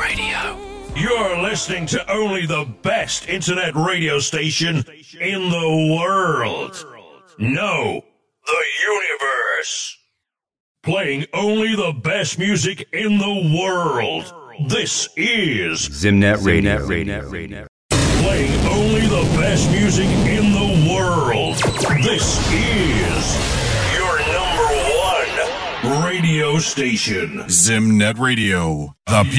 Radio. You're listening to only the best internet radio station in the world. No, the universe. Playing only the best music in the world. This is Zimnet Radio. Playing only the best music in the world. This is your number one radio station. Zimnet Radio. The